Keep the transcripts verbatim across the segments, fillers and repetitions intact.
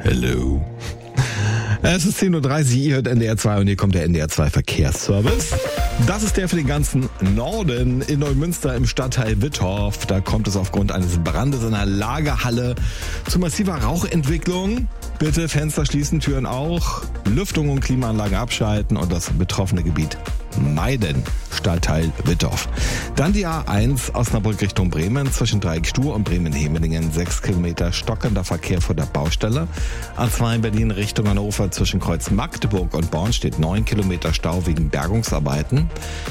Hello. Es ist zehn Uhr dreißig, ihr hört N D R zwei und hier kommt der N D R zwei Verkehrsservice. Das ist der für den ganzen Norden in Neumünster im Stadtteil Wittorf. Da kommt es aufgrund eines Brandes in einer Lagerhalle zu massiver Rauchentwicklung. Bitte Fenster schließen, Türen auch, Lüftung und Klimaanlagen abschalten und das betroffene Gebiet meiden. Stadtteil Wittorf. Dann die A eins Osnabrück Richtung Bremen zwischen Dreieck-Stur und Bremen-Hemelingen. Sechs Kilometer stockender Verkehr vor der Baustelle. A zwei Berlin Richtung Hannover zwischen Kreuz Magdeburg und Born steht neun Kilometer Stau wegen Bergungsarbeiten.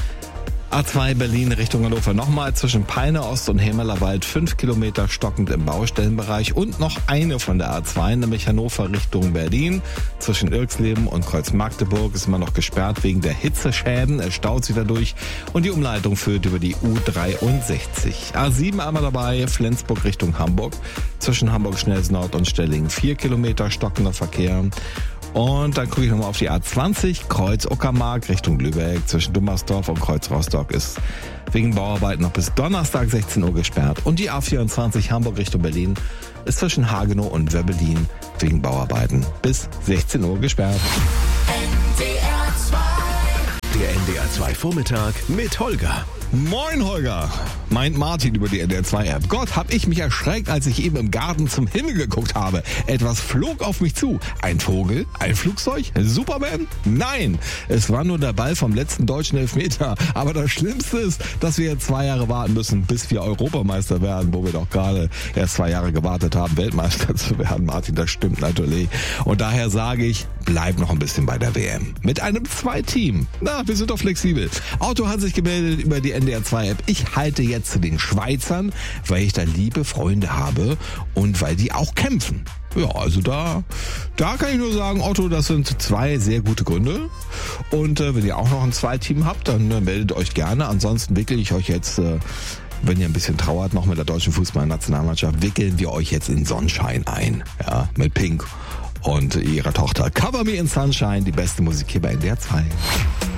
A zwei Berlin Richtung Hannover nochmal zwischen Peine Ost und Hämerlerwald fünf Kilometer stockend im Baustellenbereich und noch eine von der A zwei, nämlich Hannover Richtung Berlin zwischen Irxleben und Kreuz Magdeburg ist immer noch gesperrt wegen der Hitzeschäden. Es staut sich dadurch und die Umleitung führt über die U dreiundsechzig. A sieben einmal dabei, Flensburg Richtung Hamburg zwischen Hamburg-Schnells-Nord und Stellingen vier Kilometer stockender Verkehr. Und dann gucke ich nochmal auf die A zwanzig, Kreuz Uckermark Richtung Lübeck zwischen Dummersdorf und Kreuz Rostock ist wegen Bauarbeiten noch bis Donnerstag sechzehn Uhr gesperrt. Und die A vierundzwanzig Hamburg Richtung Berlin ist zwischen Hagenow und Wöbbelin wegen Bauarbeiten bis sechzehn Uhr gesperrt. N D R zwei. Der N D R zwei Vormittag mit Holger. Moin Holger, meint Martin über die N D R zwei App. Gott, hab ich mich erschreckt, als ich eben im Garten zum Himmel geguckt habe. Etwas flog auf mich zu. Ein Vogel? Ein Flugzeug? Superman? Nein, es war nur der Ball vom letzten deutschen Elfmeter. Aber das Schlimmste ist, dass wir jetzt zwei Jahre warten müssen, bis wir Europameister werden, wo wir doch gerade erst zwei Jahre gewartet haben, Weltmeister zu werden. Martin, das stimmt natürlich. Und daher sage ich, bleib noch ein bisschen bei der W M. Mit einem Zwei-Team. Na, wir sind doch flexibel. Auto hat sich gemeldet über die N D R zwei App. Ich halte jetzt zu den Schweizern, weil ich da liebe Freunde habe und weil die auch kämpfen. Ja, also da, da kann ich nur sagen, Otto, das sind zwei sehr gute Gründe. Und äh, wenn ihr auch noch ein Zweiteam habt, dann äh, meldet euch gerne. Ansonsten wickele ich euch jetzt, äh, wenn ihr ein bisschen trauert, noch mit der deutschen Fußballnationalmannschaft, wickeln wir euch jetzt in Sonnenschein ein. Ja, mit Pink und ihrer Tochter. Cover Me in Sunshine, die beste Musik hier bei N D R zwei.